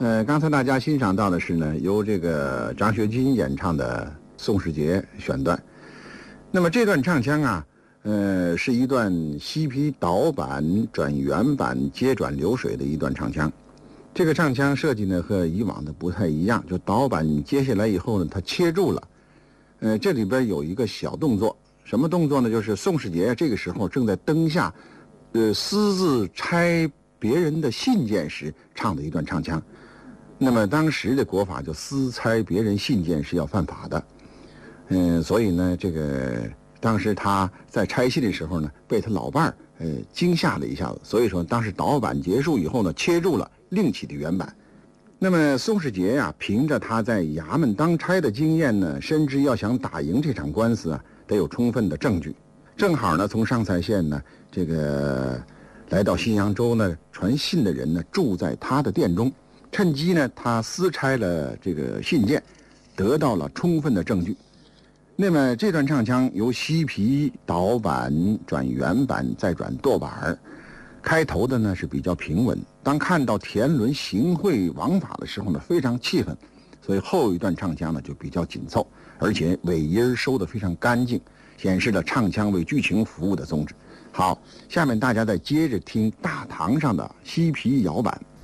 刚才大家欣赏到的是呢，由这个张学金演唱的《宋世杰》选段。那么这段唱腔啊，是一段西皮导板转原板接转流水的一段唱腔。这个唱腔设计呢和以往的不太一样，就导板接下来以后呢，它切住了。这里边有一个小动作，什么动作呢？就是宋世杰这个时候正在灯下，私自拆别人的信件时唱的一段唱腔。那么当时的国法就私拆别人信件是要犯法的。所以呢，这个当时他在拆信的时候呢，被他老伴儿惊吓了一下子，所以说当时导板结束以后呢，切住了另起的原版。那么宋世杰呀，凭着他在衙门当差的经验呢，深知要想打赢这场官司啊，得有充分的证据。正好呢，从上蔡县呢，这个来到新扬州呢，传信的人呢，住在他的店中，趁机呢，他私拆了这个信件，得到了充分的证据。那么这段唱腔由西皮导板转原板再转舵板，开头的呢是比较平稳，当看到田伦行贿枉法的时候呢，非常气愤，所以后一段唱腔呢就比较紧凑，而且尾音收得非常干净，显示了唱腔为剧情服务的宗旨。好，下面大家再接着听大堂上的西皮摇板。